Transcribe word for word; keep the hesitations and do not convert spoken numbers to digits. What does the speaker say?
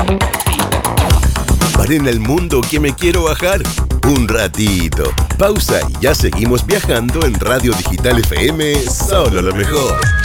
Paren el mundo que me quiero bajar. Un ratito. Pausa y ya seguimos viajando en Radio Digital F M. Solo lo mejor.